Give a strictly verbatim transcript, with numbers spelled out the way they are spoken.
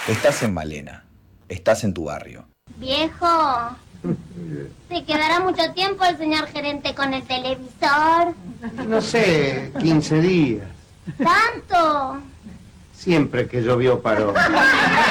Estás en Malena. Estás en tu barrio. Viejo, ¿se quedará mucho tiempo el señor gerente con el televisor? No sé, quince días. ¿Tanto? Siempre que llovió paró.